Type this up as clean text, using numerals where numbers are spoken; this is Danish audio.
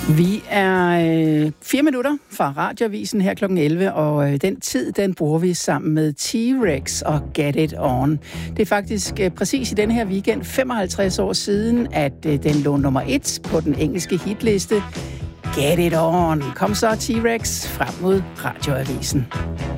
Vi er 4 minutter fra Radioavisen her kl. 11, og den tid, den bruger vi sammen med T-Rex og Get It On. Det er faktisk præcis i den her weekend 55 år siden, at den lå nummer 1 på den engelske hitliste. Get It On. Kom så, T-Rex, frem mod Radioavisen.